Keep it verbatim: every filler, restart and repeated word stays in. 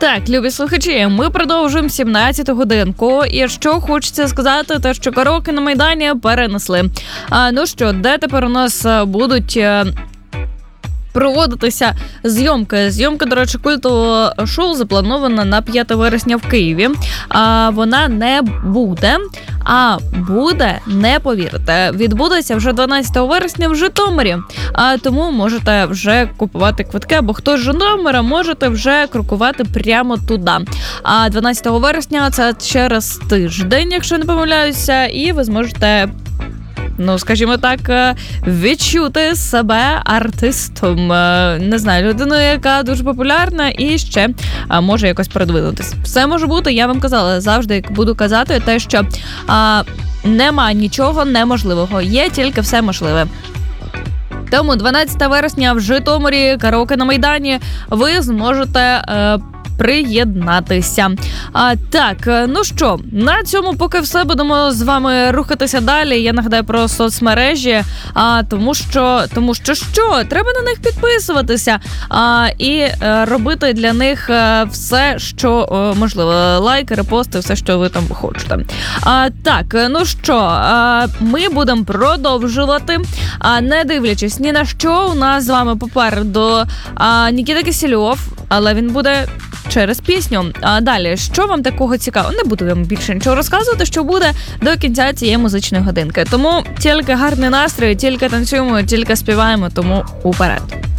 Так, любі слухачі, ми продовжуємо сімнадцяту годинку. І що хочеться сказати, те, що караоке на Майдані перенесли. А, ну що, де тепер у нас будуть проводитися зйомки. Зйомка, до речі, культового шоу запланована на п'яте вересня в Києві. А вона не буде, а буде, не повірите, відбудеться вже дванадцятого вересня в Житомирі. А тому можете вже купувати квитки, або хто з Житомира, можете вже крокувати прямо туди. А дванадцятого вересня це через тиждень, якщо не помиляюся, і ви зможете, ну, скажімо так, відчути себе артистом. Не знаю, людиною, яка дуже популярна і ще може якось продвинутись. Все може бути, я вам казала, завжди буду казати те, що а, нема нічого неможливого, є тільки все можливе. Тому дванадцятого вересня в Житомирі, караоке на Майдані, ви зможете е, приєднатися. А, так, ну що, на цьому поки все, будемо з вами рухатися далі. Я нагадаю про соцмережі, а, тому що, тому що, що, треба на них підписуватися а, і е, робити для них е, все, що е, можливо. Лайки, репости, все, що ви там хочете. А, так, ну що, а, ми будемо продовжувати, а, не дивлячись ні на що. У нас з вами попереду а, Нікіта Кисельов, але він буде через пісню. А далі, що вам такого цікавого? Не буду вам більше нічого розказувати, що буде до кінця цієї музичної годинки. Тому тільки гарний настрій, тільки танцюємо, тільки співаємо, тому уперед.